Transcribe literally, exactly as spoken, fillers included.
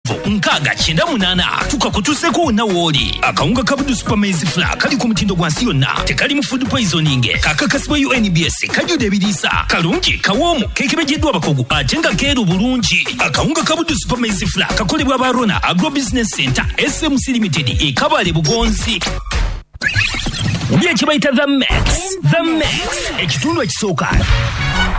musanvu nkaaga kyenda munaana tukakutuuseko na wooli. Akawunga ka Budu Super Maize Flour kali ku mutindo gwa nsi yonna, tekali mu food poisoning, kakakasibwa U N B S, kajjudde ebiriisa, kalungi, kawoomu, keekebejeddwa abakogu ate nga keeru bulungi. Akawunga ka Budu Super Maize Flour kakolebwa ba Rona Agro Business Center S M C Limited e Kabale Bugonzi. Bye kibayita The Max. The Max ekitundu ekisooka